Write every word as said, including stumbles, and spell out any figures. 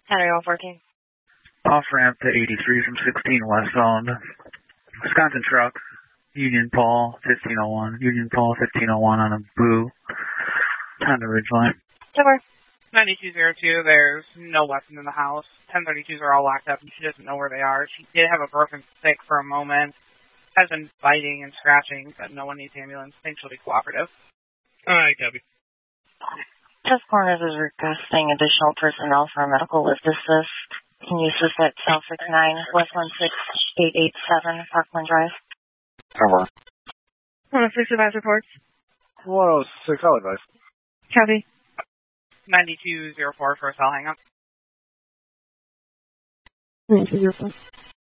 Henry one fourteen. Off ramp to eighty-three from sixteen westbound. Wisconsin truck. Union Paul fifteen oh one. Union Paul fifteen oh one on a blue. On the ridgeline. Over. ninety-two oh two, there's no weapon in the house. ten thirty-twos are all locked up and she doesn't know where they are. She did have a broken stick for a moment. Has been biting and scratching, but no one needs ambulance. Think she'll be cooperative. Alright, copy. Test Corners is requesting additional personnel for a medical lift assist. Can you assist at South six nine, West one six eight eight seven, Parkland Drive? Over. one oh six advise reports. one oh six, I'll advise. Copy. ninety-two oh four for a cell hang-up. ninety-two oh four.